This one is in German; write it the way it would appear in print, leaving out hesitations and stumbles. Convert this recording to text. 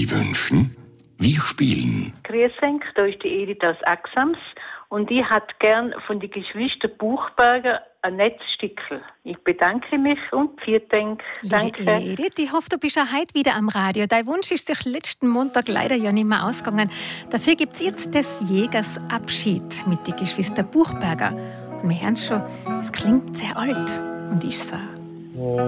Sie wünschen? Wir spielen. Grüß euch, da ist die Edith aus Axams und ich hätte gern von den Geschwistern Buchberger ein Netzstickel. Ich bedanke mich und vielen Dank. Danke. Liebe Edith, ich hoffe, du bist auch heute wieder am Radio. Dein Wunsch ist sich letzten Montag leider ja nicht mehr ausgegangen. Dafür gibt es jetzt des Jägers Abschied mit den Geschwistern Buchberger. Und wir hören schon, es klingt sehr alt und ist so.